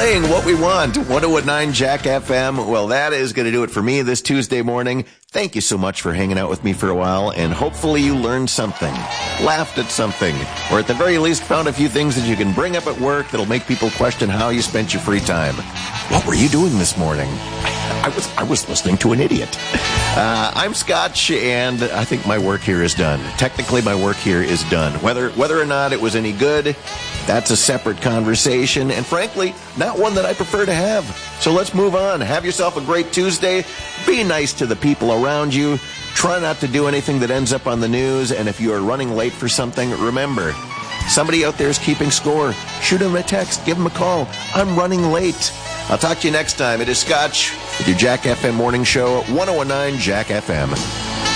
playing what we want. 101.9 Jack FM. Well, that is going to do it for me this Tuesday morning. Thank you so much for hanging out with me for a while, and hopefully you learned something, laughed at something, or at the very least found a few things that you can bring up at work that'll make people question how you spent your free time. What were you doing this morning? I was listening to an idiot. I'm Scotch, and I think my work here is done. Technically, my work here is done. Whether or not it was any good, that's a separate conversation, and frankly, not one that I prefer to have. So let's move on. Have yourself a great Tuesday. Be nice to the people around you. Try not to do anything that ends up on the news, and if you are running late for something, remember, somebody out there is keeping score. Shoot them a text. Give them a call. I'm running late. I'll talk to you next time. It is Scotch with your Jack FM Morning Show, 101.9 Jack FM.